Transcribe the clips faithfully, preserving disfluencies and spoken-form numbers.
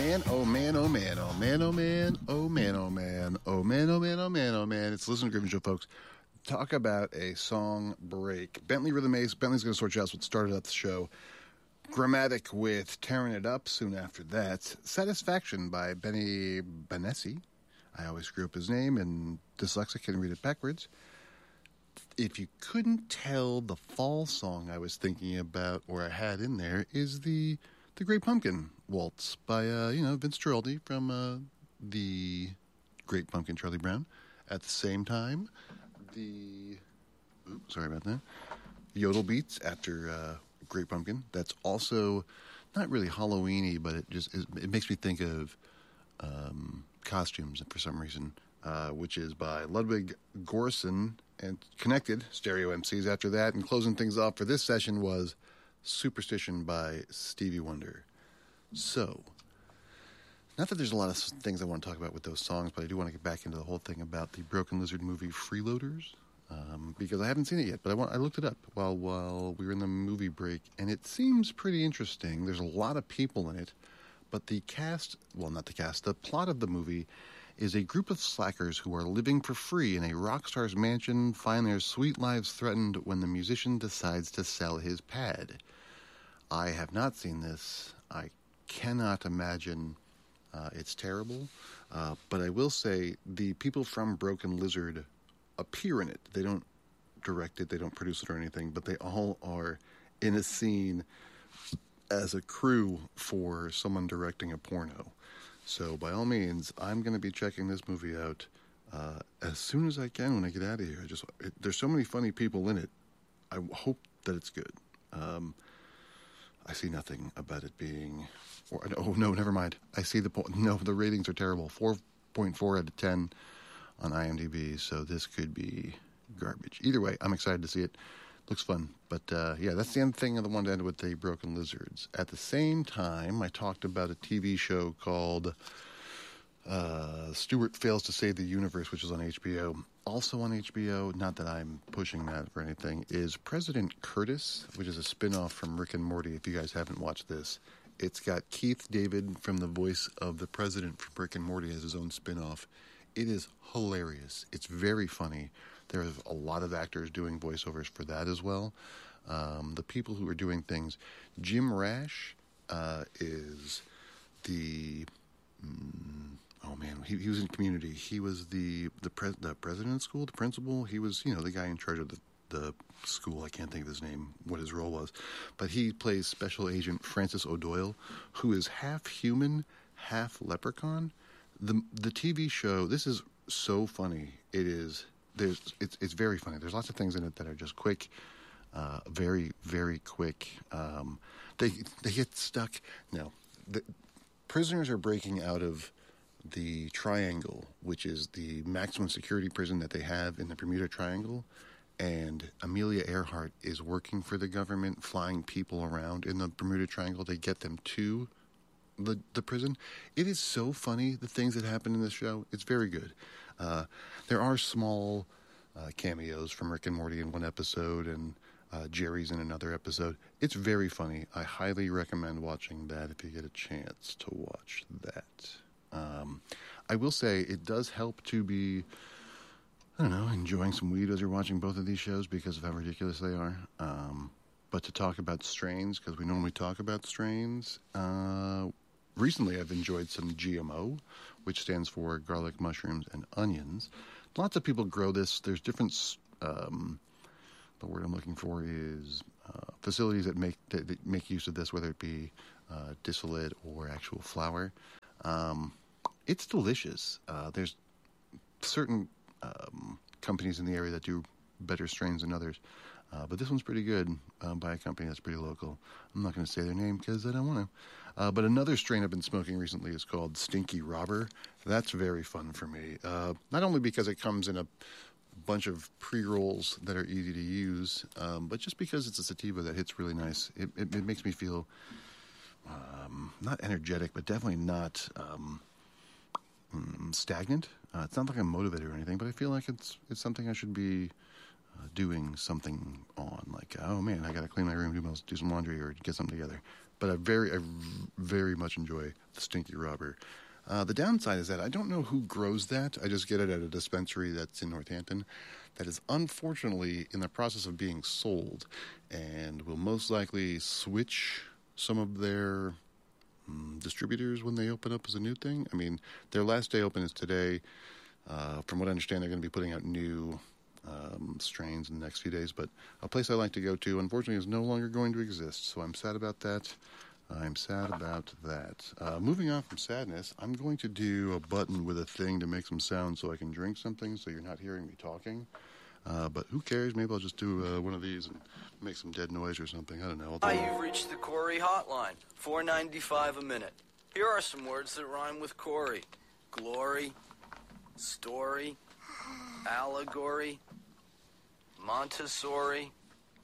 Man, oh man, oh man, oh man, oh man, oh man, oh man, oh man, oh man, oh man, oh man. It's the Listen to Griffin Show, folks. Talk about a song break. Bentley Rhythm Ace. Bentley's going to sort you out what started up the show. Grammatic with Tearing It Up. Soon after that, Satisfaction by Benny Benassi. I always screw up his name, and dyslexic can read it backwards. If you couldn't tell, the fall song I was thinking about, or I had in there, is the the Great Pumpkin Waltz by, uh, you know, Vince Guaraldi from uh, the Great Pumpkin, Charlie Brown. At the same time, the... Oops, sorry about that. Yodel Beats after uh, Great Pumpkin. That's also not really Halloween-y, but it just it, it makes me think of um, costumes for some reason, uh, which is by Ludwig Göransson and Connected, Stereo M Cs after that. And closing things off for this session was Superstition by Stevie Wonder. So, not that there's a lot of things I want to talk about with those songs, but I do want to get back into the whole thing about the Broken Lizard movie Freeloaders, um, because I haven't seen it yet, but I, want, I looked it up while, while we were in the movie break, and it seems pretty interesting. There's a lot of people in it, but the cast, well, not the cast, the plot of the movie is a group of slackers who are living for free in a rock star's mansion find their sweet lives threatened when the musician decides to sell his pad. I have not seen this. I cannot imagine uh, it's terrible. Uh, but I will say the people from Broken Lizard appear in it. They don't direct it. They don't produce it or anything. But they all are in a scene as a crew for someone directing a porno. So by all means, I'm going to be checking this movie out uh, as soon as I can when I get out of here. I just it, there's so many funny people in it. I hope that it's good. Um, I see nothing about it being... Or, oh, no, never mind. I see the point. No, the ratings are terrible. four point four out of ten on IMDb, so this could be garbage. Either way, I'm excited to see it. Looks fun. But, uh, yeah, that's the end thing I wanted to end with the Broken Lizards. At the same time, I talked about a T V show called uh, Stuart Fails to Save the Universe, which is on H B O. Also on H B O, not that I'm pushing that for anything, is President Curtis, which is a spinoff from Rick and Morty, if you guys haven't watched this. It's got Keith David from the voice of the president from Rick and Morty as his own spinoff. It is hilarious. It's very funny. There's a lot of actors doing voiceovers for that as well. Um, the people who are doing things, Jim Rash uh, is the... Mm, oh man, he, he was in Community. He was the the, pres, the president of school, the principal. He was, you know, the guy in charge of the, the school. I can't think of his name, what his role was. But he plays Special Agent Francis O'Doyle, who is half human, half leprechaun. The the T V show, this is so funny. It is, there's, it's, it's very funny. There's lots of things in it that are just quick, uh, very, very quick. Um, they, they get stuck. No, the prisoners are breaking out of the Triangle, which is the maximum security prison that they have in the Bermuda Triangle, and Amelia Earhart is working for the government, flying people around in the Bermuda Triangle to get them to the, the prison. It is so funny, the things that happen in this show. It's very good. Uh, there are small uh, cameos from Rick and Morty in one episode, and uh, Jerry's in another episode. It's very funny. I highly recommend watching that if you get a chance to watch that. Um, I will say it does help to be, I don't know, enjoying some weed as you're watching both of these shows because of how ridiculous they are. Um, but to talk about strains, because we normally talk about strains, uh, recently I've enjoyed some G M O, which stands for garlic, mushrooms, and onions. Lots of people grow this. There's different, um, the word I'm looking for is uh, facilities that make that, that make use of this, whether it be uh, distillate or actual flour. Um, it's delicious. Uh, there's certain um, companies in the area that do better strains than others, uh, but this one's pretty good um, by a company that's pretty local. I'm not going to say their name because I don't want to. Uh, but another strain I've been smoking recently is called Stinky Robber. That's very fun for me. Uh, not only because it comes in a bunch of pre-rolls that are easy to use, um, but just because it's a sativa that hits really nice. It, it, it makes me feel um, not energetic, but definitely not um, mm, stagnant. Uh, it's not like I'm motivated or anything, but I feel like it's it's something I should be uh, doing something on. Like, oh man, I got to clean my room, do, do some laundry, or get something together. But I very, I very much enjoy the Stinky Robber. Uh, the downside is that I don't know who grows that. I just get it at a dispensary that's in Northampton that is unfortunately in the process of being sold and will most likely switch some of their um, distributors when they open up as a new thing. I mean, their last day open is today. Uh, from what I understand, they're going to be putting out new um, strains in the next few days. But a place I like to go to, unfortunately, is no longer going to exist. So I'm sad about that. I'm sad about that. Uh, moving on from sadness, I'm going to do a button with a thing to make some sound so I can drink something so you're not hearing me talking. Uh, but who cares? Maybe I'll just do uh, one of these and make some dead noise or something. I don't know. Hi, you've reached the Corey hotline. four ninety-five a minute. Here are some words that rhyme with Corey. Glory, story, allegory, Montessori.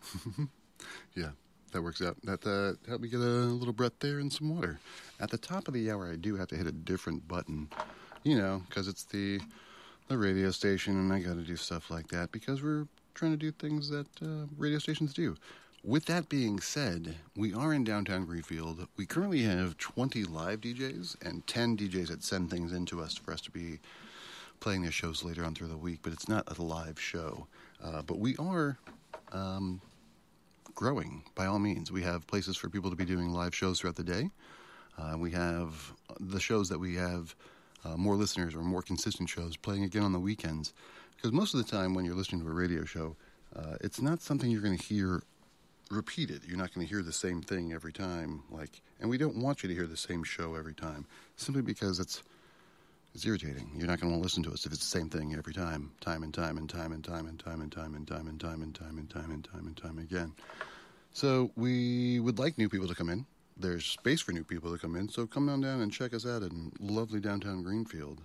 Yeah. That works out. That uh, helped me get a little breath there and some water. At the top of the hour, I do have to hit a different button, you know, because it's the the radio station, and I got to do stuff like that because we're trying to do things that uh, radio stations do. With that being said, we are in downtown Greenfield. We currently have twenty live D Js and ten D Js that send things in to us for us to be playing their shows later on through the week, but it's not a live show. Uh, but we are... Um, growing by all means. We have places for people to be doing live shows throughout the day. Uh, we have the shows that we have uh, more listeners or more consistent shows playing again on the weekends. Because most of the time when you're listening to a radio show, uh, it's not something you're going to hear repeated. You're not going to hear the same thing every time. Like, and we don't want you to hear the same show every time, simply because it's it's irritating. You're not going to want to listen to us if it's the same thing every time, time and time and time and time and time and time and time and time and time and time and time and time again. So we would like new people to come in. There's space for new people to come in, so come on down and check us out in lovely downtown Greenfield.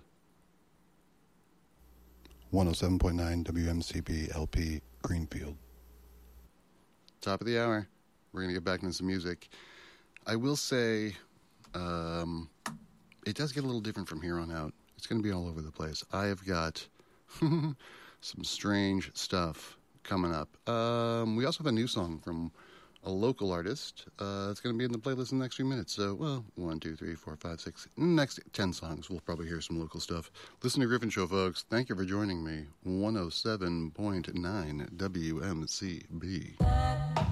one oh seven point nine W M C P L P Greenfield. Top of the hour. We're going to get back into some music. I will say um, it does get a little different from here on out. It's going to be all over the place. I have got some strange stuff coming up. Um, we also have a new song from a local artist. Uh, it's going to be in the playlist in the next few minutes. So, well, one, two, three, four, five, six. In the next ten songs, we'll probably hear some local stuff. Listen to Griffin Show, folks. Thank you for joining me. one oh seven point nine W M C B.